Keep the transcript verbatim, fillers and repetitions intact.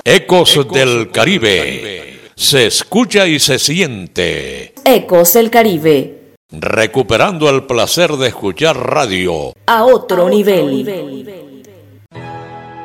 Ecos del Caribe. Se escucha y se siente. Ecos del Caribe. Recuperando el placer de escuchar radio a otro, a otro nivel. nivel.